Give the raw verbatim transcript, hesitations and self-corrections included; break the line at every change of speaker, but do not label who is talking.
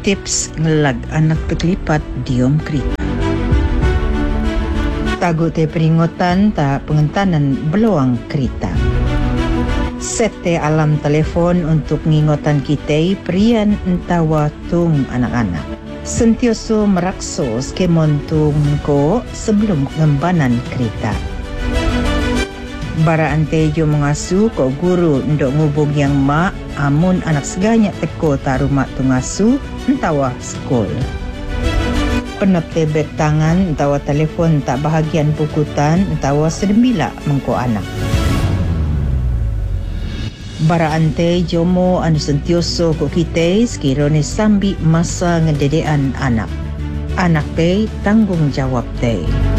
Tips ngelag anak peklipat diom krita. Tago te peringatan ta pengentanan beluang krita. Set te alam telefon untuk ngingotan kita prian entawa tung anak-anak. Sentioso merakso skemon tung ko sebelum ngembanan krita. Bara ante jo mengasu ko guru ndok ngubung yang mak amun anak seganya teko tarumak tungasu entawa skol. Penep tebek tangan entawa telefon tak bahagian pukutan entawa sedembila mengko anak. Bara ante jomo anu sentioso ko kita sekirone sambi masa ngededean anak. Anak te tanggung jawab te.